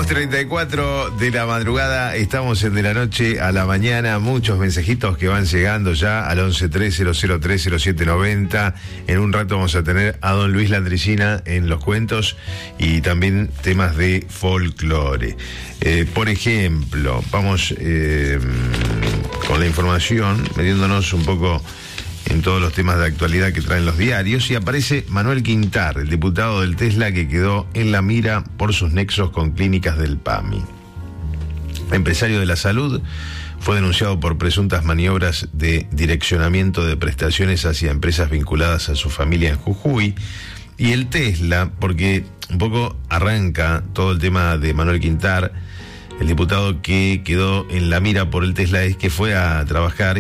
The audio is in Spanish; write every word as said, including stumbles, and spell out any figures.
treinta y cuatro de la madrugada, estamos en De la Noche a la Mañana. Muchos mensajitos que van llegando ya al once tres cero cero tres cero siete noventa. En un rato vamos a tener a don Luis Landricina en los cuentos y también temas de folclore. Eh, por ejemplo, vamos eh, con la información, metiéndonos un poco en todos los temas de actualidad que traen los diarios, y aparece Manuel Quintar, el diputado del Tesla que quedó en la mira por sus nexos con clínicas del PAMI. Empresario de la salud, fue denunciado por presuntas maniobras de direccionamiento de prestaciones hacia empresas vinculadas a su familia en Jujuy, y el Tesla, porque un poco arranca todo el tema de Manuel Quintar, el diputado que quedó en la mira por el Tesla, es que fue a trabajar